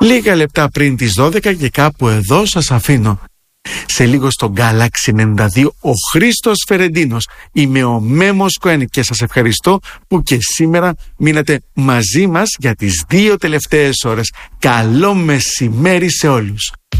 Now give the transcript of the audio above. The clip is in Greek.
Λίγα λεπτά πριν τις 12 και κάπου εδώ σας αφήνω. Σε λίγο στο Galaxy 92 ο Χρήστος Φερεντίνος. Είμαι ο Μέμος Κοέν και σας ευχαριστώ που και σήμερα μείνατε μαζί μας για τις 2 τελευταίες ώρες. Καλό μεσημέρι σε όλους.